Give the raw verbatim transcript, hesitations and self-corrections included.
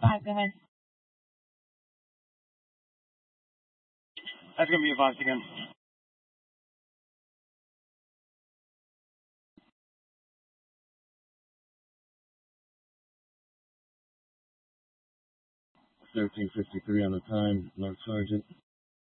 Five, go ahead. That's going to be advised again. thirteen fifty-three on the time, Mark Sergeant.